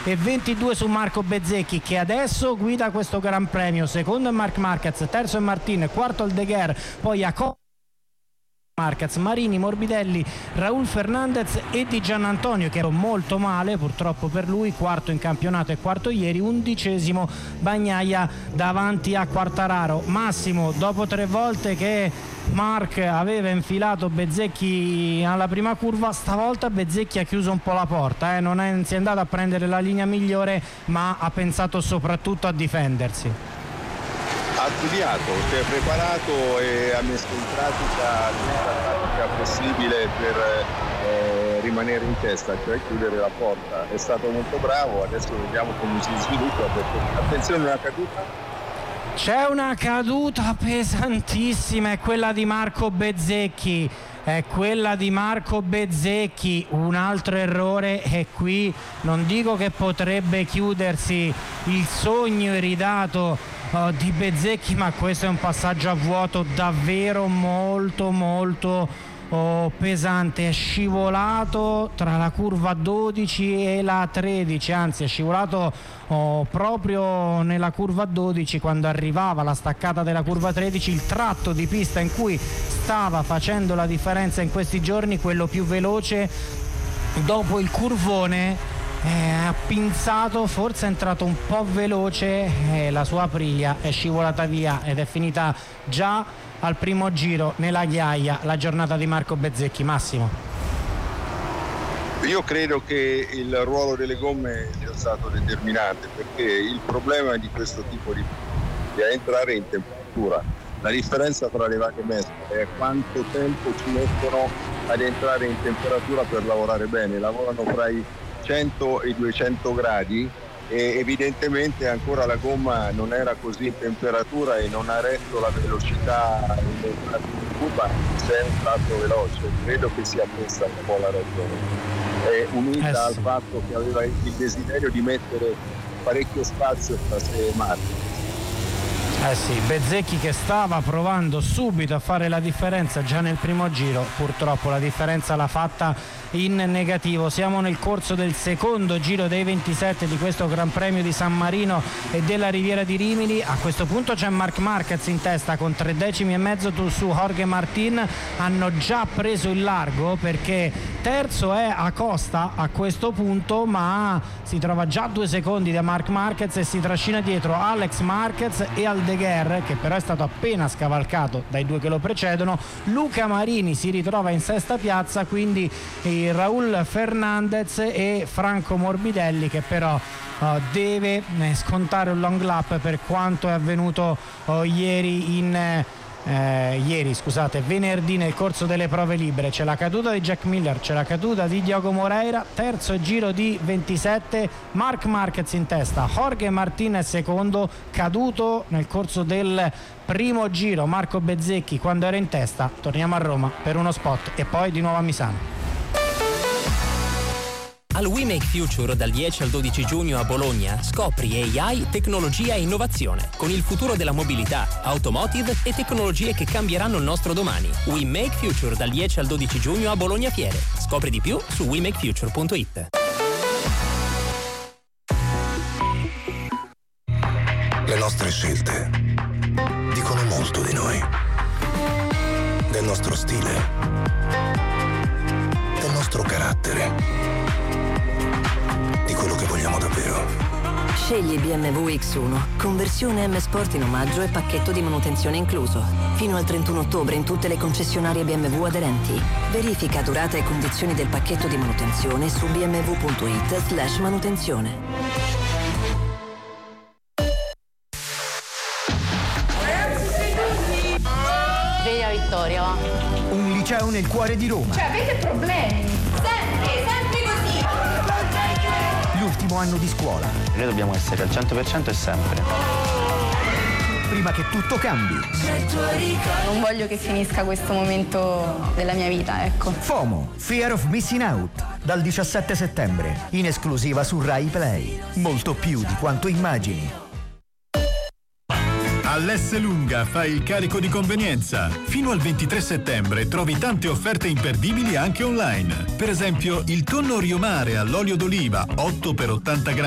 e 22 su Marco Bezzecchi, che adesso guida questo Gran Premio. Secondo è Marc Marquez, terzo è Martin, quarto Aldeguer, poi Marquez, Marini, Morbidelli, Raul Fernandez e Di Giannantonio, che ero molto male purtroppo per lui, quarto in campionato e quarto ieri, 11° Bagnaia davanti a Quartararo. Massimo, dopo 3 volte che Marc aveva infilato Bezzecchi alla prima curva, stavolta Bezzecchi ha chiuso un po' la porta, non si è andato a prendere la linea migliore, ma ha pensato soprattutto a difendersi. Ha studiato, si è preparato e ha messo in pratica tutta la tattica possibile per rimanere in testa, cioè chiudere la porta. È stato molto bravo, adesso vediamo come si sviluppa, perché attenzione, una caduta. C'è una caduta pesantissima, è quella di Marco Bezzecchi. Un altro errore, e qui non dico che potrebbe chiudersi il sogno iridato di Bezzecchi, ma questo è un passaggio a vuoto davvero molto pesante. È scivolato tra la curva 12 e la 13, anzi è scivolato proprio nella curva 12 quando arrivava la staccata della curva 13, il tratto di pista in cui stava facendo la differenza in questi giorni, quello più veloce. Dopo il curvone ha pinzato, forse è entrato un po' veloce e la sua Aprilia è scivolata via ed è finita già al primo giro nella ghiaia la giornata di Marco Bezzecchi. Massimo? Io credo che il ruolo delle gomme sia stato determinante, perché il problema di questo tipo di è entrare in temperatura. La differenza tra le varie mescole è quanto tempo ci mettono ad entrare in temperatura per lavorare bene. Lavorano fra i 100 e 200 gradi e evidentemente ancora la gomma non era così in temperatura e non ha retto la velocità in curva, se è un tratto veloce. Credo che sia questa un po' la ragione, è unita al fatto che aveva il desiderio di mettere parecchio spazio tra sé e Marco. Bezzecchi che stava provando subito a fare la differenza già nel primo giro, purtroppo la differenza l'ha fatta in negativo. Siamo nel corso del secondo giro dei 27 di questo Gran Premio di San Marino e della Riviera di Rimini. A questo punto c'è Marc Marquez in testa con 3 decimi e mezzo su Jorge Martin. Hanno già preso il largo perché terzo è Acosta a questo punto, ma si trova già 2 secondi da Marc Marquez e si trascina dietro Alex Marquez e Aldeguer, che però è stato appena scavalcato dai 2 che lo precedono. Luca Marini si ritrova in sesta piazza, quindi Raul Fernandez e Franco Morbidelli, che però deve scontare un long lap per quanto è avvenuto venerdì nel corso delle prove libere. C'è la caduta di Jack Miller, c'è la caduta di Diogo Moreira. Terzo giro di 27, Marc Marquez in testa, Jorge Martin secondo, caduto nel corso del primo giro Marco Bezzecchi quando era in testa. Torniamo a Roma per uno spot e poi di nuovo a Misano. Al We Make Future dal 10 al 12 giugno a Bologna scopri AI, tecnologia e innovazione con il futuro della mobilità, automotive e tecnologie che cambieranno il nostro domani. We Make Future dal 10 al 12 giugno a Bologna Fiere. Scopri di più su wemakefuture.it. Le nostre scelte dicono molto di noi, del nostro stile, del nostro carattere, di quello che vogliamo davvero. Scegli BMW X1, conversione M Sport in omaggio e pacchetto di manutenzione incluso. Fino al 31 ottobre in tutte le concessionarie BMW aderenti. Verifica durata e condizioni del pacchetto di manutenzione su bmw.it/manutenzione. Sveglia Vittoria, va. Un liceo nel cuore di Roma. Cioè, avete problemi? Sempre così. L'ultimo anno di scuola. Noi dobbiamo essere al 100% e sempre. Prima che tutto cambi. Non voglio che finisca questo momento della mia vita, ecco. FOMO, Fear of Missing Out, dal 17 settembre, in esclusiva su Rai Play. Molto più di quanto immagini. All'S Lunga fai il carico di convenienza. Fino al 23 settembre trovi tante offerte imperdibili anche online. Per esempio, il tonno Rio Mare all'olio d'oliva 8 per 80 grammi